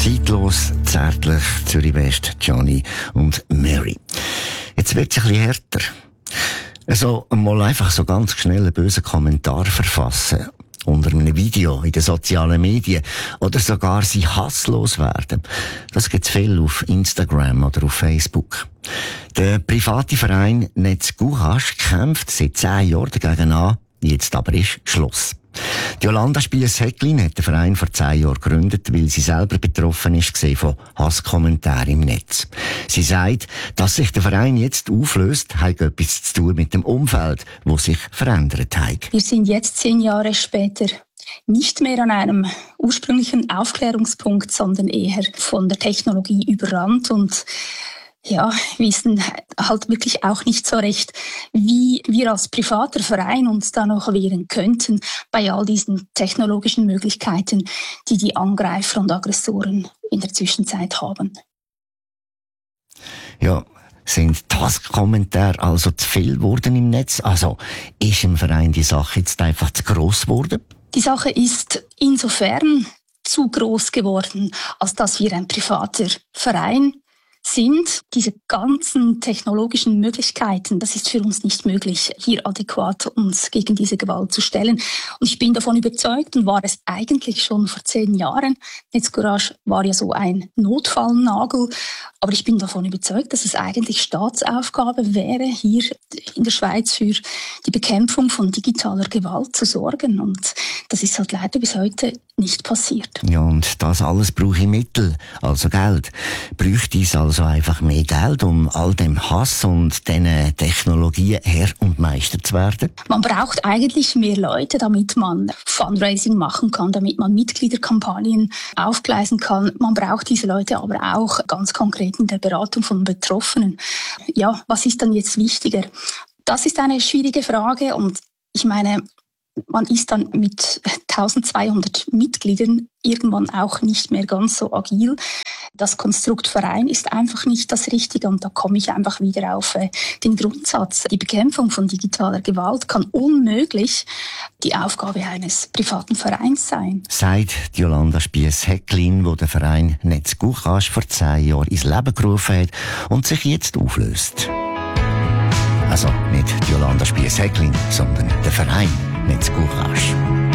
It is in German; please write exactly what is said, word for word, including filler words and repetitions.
Zeitlos, zärtlich, Zürich West, Johnny und Mary. Jetzt wird es ein bisschen härter. Also, mal einfach so ganz schnell einen bösen Kommentar verfassen. Unter einem Video in den sozialen Medien. Oder sogar sie hasslos werden. Das gibt's viel auf Instagram oder auf Facebook. Der private Verein Netz Guchasch kämpft seit zehn Jahren dagegen an. Jetzt aber ist Schluss. Die Jolanda Spiess-Häcklin hat den Verein vor zehn Jahren gegründet, weil sie selber betroffen ist von Hasskommentaren im Netz. Sie sagt, dass sich der Verein jetzt auflöst, hat etwas zu tun mit dem Umfeld, das sich verändert hat. Wir sind jetzt zehn Jahre später nicht mehr an einem ursprünglichen Aufklärungspunkt, sondern eher von der Technologie überrannt und ja, wissen halt wirklich auch nicht so recht, wie wir als privater Verein uns da noch wehren könnten bei all diesen technologischen Möglichkeiten, die die Angreifer und Aggressoren in der Zwischenzeit haben. Ja, sind Hasskommentare also zu viel geworden im Netz? Also ist im Verein die Sache jetzt einfach zu gross geworden? Die Sache ist insofern zu gross geworden, als dass wir ein privater Verein sind. Diese ganzen technologischen Möglichkeiten, das ist für uns nicht möglich, hier adäquat uns gegen diese Gewalt zu stellen. Und ich bin davon überzeugt und war es eigentlich schon vor zehn Jahren. Netzcourage war ja so ein Notfallnagel. Aber ich bin davon überzeugt, dass es eigentlich Staatsaufgabe wäre, hier in der Schweiz für die Bekämpfung von digitaler Gewalt zu sorgen. Und das ist halt leider bis heute nicht passiert. Ja, und das alles brauche ich Mittel, also Geld. Bräuchte es also einfach mehr Geld, um all dem Hass und diesen Technologien Herr und Meister zu werden? Man braucht eigentlich mehr Leute, damit man Fundraising machen kann, damit man Mitgliederkampagnen aufgleisen kann. Man braucht diese Leute aber auch ganz konkret in der Beratung von Betroffenen. Ja, was ist dann jetzt wichtiger? Das ist eine schwierige Frage und ich meine, man ist dann mit eintausendzweihundert Mitgliedern irgendwann auch nicht mehr ganz so agil. Das Konstrukt Verein ist einfach nicht das Richtige und da komme ich einfach wieder auf den Grundsatz. Die Bekämpfung von digitaler Gewalt kann unmöglich die Aufgabe eines privaten Vereins sein. Sagt Jolanda Spiess-Häcklin, die den Verein Netz Guchasch vor zehn Jahren ins Leben gerufen hat und sich jetzt auflöst. Also nicht Jolanda Spiess-Häcklin, sondern der Verein Netz Guchasch.